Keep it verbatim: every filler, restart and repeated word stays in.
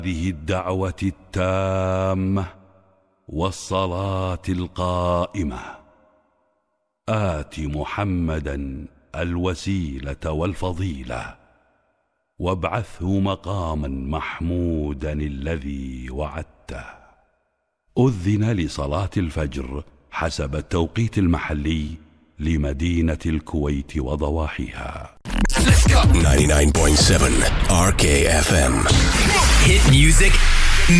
هذه الدعوة التامة والصلاة القائمة آت محمدا الوسيلة والفضيلة وابعثه مقاما محمودا الذي وعدته. أذن لصلاة الفجر حسب التوقيت المحلي لمدينة الكويت وضواحيها. ninety-nine point seven R K F M. Hit music